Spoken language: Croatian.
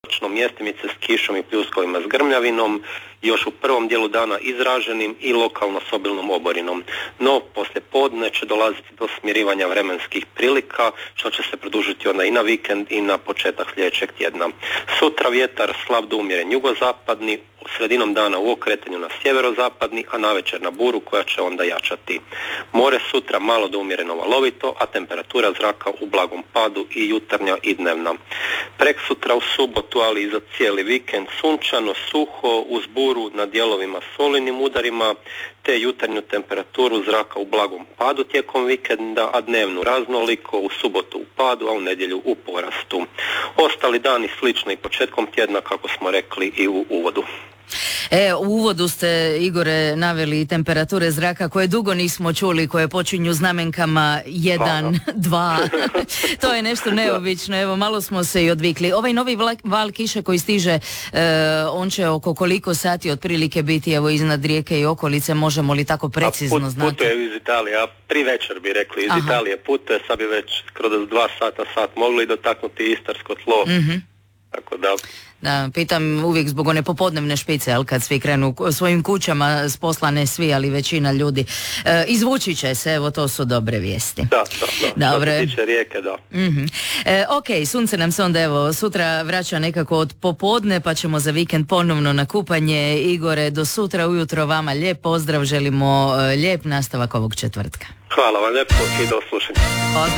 mjestimice s kišom i pljuskovima s grmljavinom, još u prvom dijelu dana izraženim i lokalno s obilnom oborinom. No, poslije podne će dolaziti do smirivanja vremenskih prilika, što će se produžiti onda i na vikend i na početak sljedećeg tjedna. Sutra vjetar slab do umjeren jugozapadni, sredinom dana u okretanju na sjeverozapadni, a navečer na buru koja će onda jačati. More sutra malo do umjereno valovito, a temperatura zraka u blagom padu i jutarnja i dnevna. Preksutra u subotu, ali i za cijeli vikend sunčano, suho, uz buru na dijelovima s olujnim udarima, te jutarnju temperaturu zraka u blagom padu tijekom vikenda, a dnevnu raznoliko, u subotu u padu, a u nedjelju u porastu. Ostali dani slično i početkom tjedna, kako smo rekli i u uvodu. U uvodu ste, Igore, naveli temperature zraka koje dugo nismo čuli, koje počinju znamenkama 1, 2. To je nešto neobično, evo malo smo se i odvikli. Ovaj novi val kiše koji stiže, on će oko koliko sati otprilike biti evo iznad Rijeke i okolice, možemo li tako precizno znati? Putuje iz Italije, a pri večer bi rekli iz Italije putuje, sad bi već kroz 2 sat mogli dotaknuti istarsko tlo. Tako da... Da, pitam uvijek zbog one popodnevne špice, ali kad svi krenu svojim kućama, s posla ne svi, ali većina ljudi. Izvući će se, evo to su dobre vijesti. Da. Dobre. Što se tiče Rijeke, da. Ok, sunce nam se onda evo sutra vraća nekako od popodne, pa ćemo za vikend ponovno na kupanje. Igore, do sutra ujutro vama lijep pozdrav, želimo lijep nastavak ovog četvrtka. Hvala vam lijepo i do slušanja. Pozdrav.